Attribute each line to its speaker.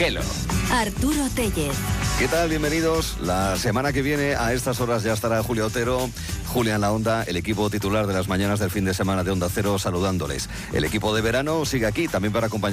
Speaker 1: Gelo.
Speaker 2: Arturo Tellez.
Speaker 3: ¿Qué tal? Bienvenidos. La semana que viene a estas horas ya estará Julio Otero, Julia en la Onda, el equipo titular de las mañanas del fin de semana de Onda Cero saludándoles. El equipo de verano sigue aquí también para acompañar